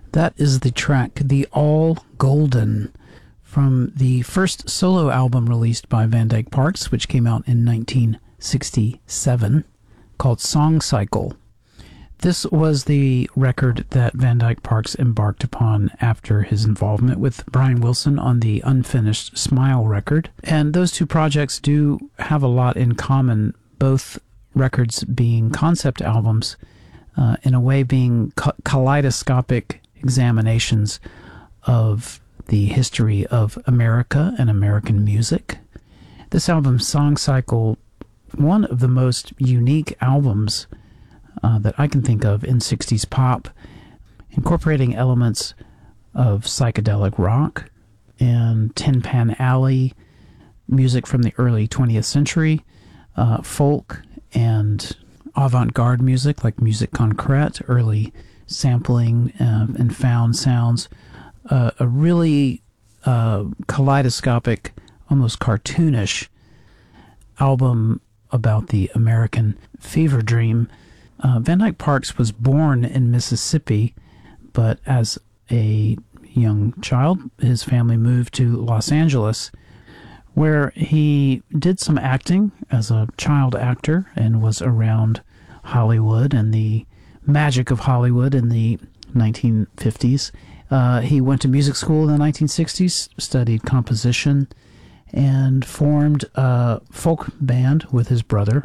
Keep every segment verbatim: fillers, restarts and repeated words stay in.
That is the track The All Golden from the first solo album released by Van Dyke Parks, which came out in nineteen sixty-seven, called Song Cycle. This was the record that Van Dyke Parks embarked upon after his involvement with Brian Wilson on the unfinished Smile record. And those two projects do have a lot in common, both records being concept albums, uh, in a way being kaleidoscopic examinations of the history of America and American music. This album, Song Cycle, one of the most unique albums uh, that I can think of in sixties pop, incorporating elements of psychedelic rock and Tin Pan Alley, music from the early twentieth century, uh, folk and avant-garde music like musique concrète, early sampling um, and found sounds, uh, a really uh, kaleidoscopic, almost cartoonish album about the American fever dream. Uh, Van Dyke Parks was born in Mississippi, but as a young child, his family moved to Los Angeles, where he did some acting as a child actor and was around Hollywood and the magic of Hollywood in the nineteen fifties. Uh, he went to music school in the nineteen sixties, studied composition, and formed a folk band with his brother,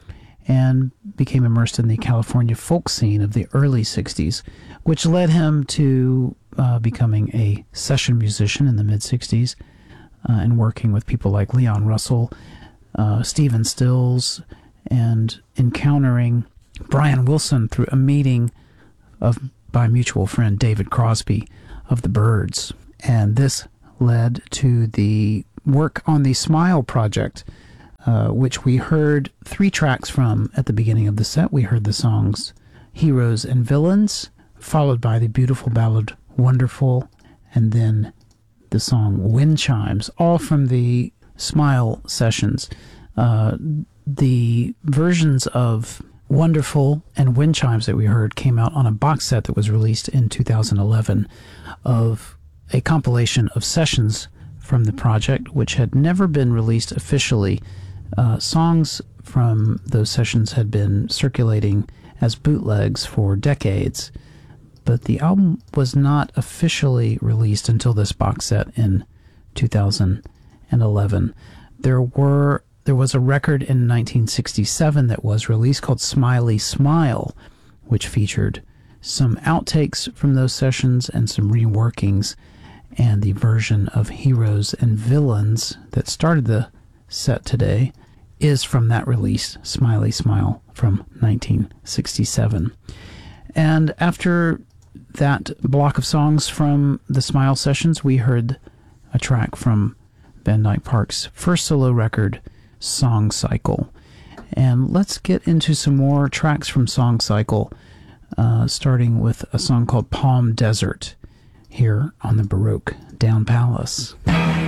and became immersed in the California folk scene of the early sixties, which led him to uh, becoming a session musician in the mid-sixties, uh, and working with people like Leon Russell, uh, Stephen Stills, and encountering Brian Wilson through a meeting of by mutual friend David Crosby of the Byrds. And this led to the work on the Smile project, uh, which we heard three tracks from at the beginning of the set. We heard the songs Heroes and Villains, followed by the beautiful ballad Wonderful, and then the song Wind Chimes, all from the Smile sessions. Uh, the versions of Wonderful and Wind Chimes that we heard came out on a box set that was released in two thousand eleven of a compilation of sessions from the project, which had never been released officially. Uh, songs from those sessions had been circulating as bootlegs for decades, but the album was not officially released until this box set in two thousand eleven. There were there was a record in nineteen sixty-seven that was released called Smiley Smile, which featured some outtakes from those sessions and some reworkings, and the version of Heroes and Villains that started the set today is from that release, Smiley Smile, from nineteen sixty-seven. And after that block of songs from the Smile sessions, we heard a track from Van Dyke Parks' first solo record, Song Cycle. And let's get into some more tracks from Song Cycle, uh, starting with a song called Palm Desert here on the Baroque Down Palace.